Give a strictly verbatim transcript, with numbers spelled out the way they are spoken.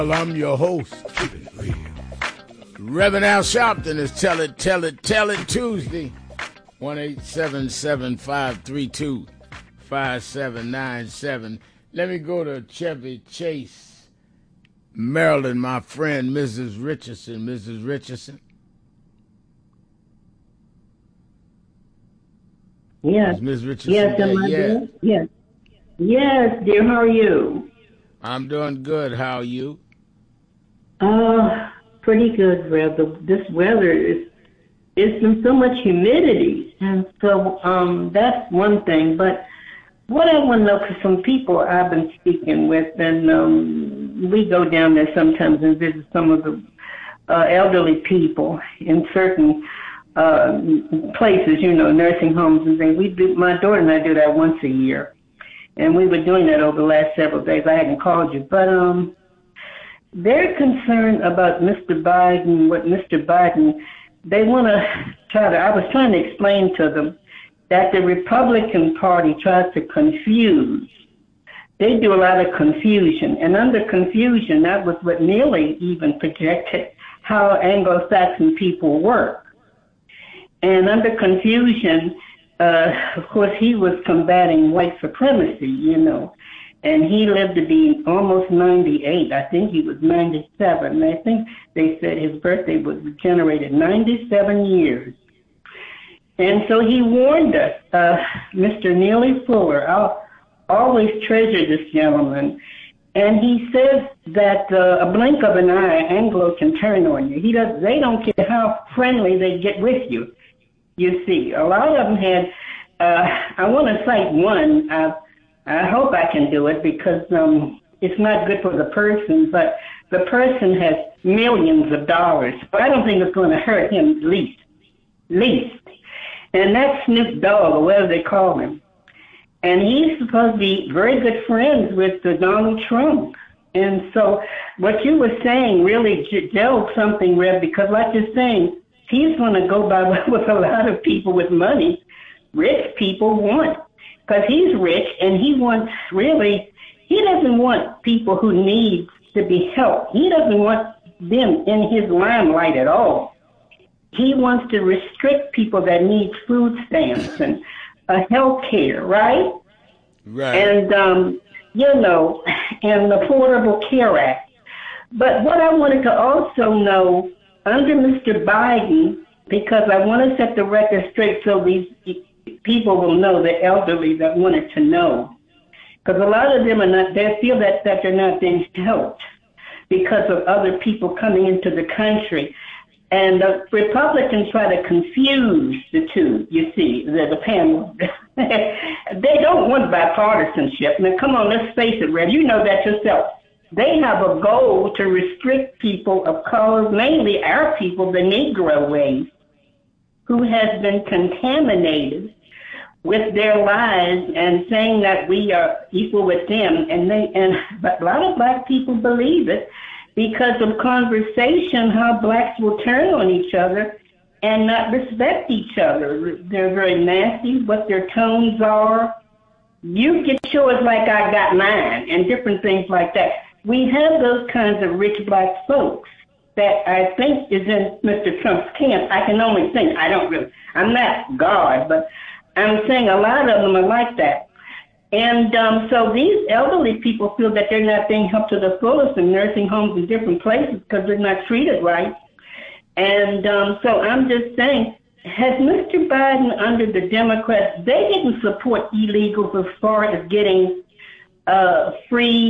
Well, I'm your host, Reverend Al Sharpton. Is Tell It, Tell It, Tell It Tuesday. one eight seven seven, five three two, five seven nine seven. Let me go to Chevy Chase, Maryland, my friend, Missus Richardson. Missus Richardson. Yes. Is Miz Richardson yes, there? am I Yeah. there? Yes. Yes, dear, how are you? I'm doing good. How are you? Uh, pretty good, Rev. This weather is, it's been so much humidity, and so um, that's one thing. But what I want to know, because some people I've been speaking with, and um, we go down there sometimes and visit some of the uh, elderly people in certain uh, places, you know, nursing homes and things. We do, my daughter and I do that once a year, and we were doing that over the last several days. I hadn't called you, but um. They're concerned about Mister Biden, what Mister Biden, they want to try to, I was trying to explain to them that the Republican Party tries to confuse. They do a lot of confusion. And under confusion, that was what Neely even projected, how Anglo-Saxon people work. And under confusion, uh, of course, he was combating white supremacy, you know. And he lived to be almost ninety-eight. I think he was ninety-seven. I think they said his birthday was generated ninety-seven years. And so he warned us, uh, Mister Neely Fuller, I'll always treasure this gentleman. And he says that uh, a blink of an eye, Anglo can turn on you. He does. They don't care how friendly they get with you. You see, a lot of them had, uh, I want to cite one, uh, I hope I can do it because um, it's not good for the person, but the person has millions of dollars. But I don't think it's going to hurt him least. Least. And that's Snoop Dogg, or whatever they call him. And he's supposed to be very good friends with uh, Donald Trump. And so what you were saying really gelled something, Reb, because like you're saying, he's going to go by what a lot of people with money, rich people want. Because he's rich and he wants really, he doesn't want people who need to be helped. He doesn't want them in his limelight at all. He wants to restrict people that need food stamps and uh, health care, right? Right. And, um, you know, and the Affordable Care Act. But what I wanted to also know, under Mister Biden, because I want to set the record straight so these people will know, the elderly that wanted to know. Because a lot of them are not, they feel that, that they're not being helped because of other people coming into the country. And the Republicans try to confuse the two, you see, the, the panel. They don't want bipartisanship. Now, come on, let's face it, Rev, you know that yourself. They have a goal to restrict people of color, mainly our people, the Negro race, who has been contaminated with their lives and saying that we are equal with them. And they, and but a lot of black people believe it because of conversation, how blacks will turn on each other and not respect each other. They're very nasty, what their tones are. You get yours like I got mine, and different things like that. We have those kinds of rich black folks that I think is in Mister Trump's camp. I can only think. I don't really, I'm not God, but I'm saying a lot of them are like that. And um, so these elderly people feel that they're not being helped to the fullest in nursing homes in different places because they're not treated right. And um, so I'm just saying, has Mister Biden under the Democrats, they didn't support illegals as far as getting uh, free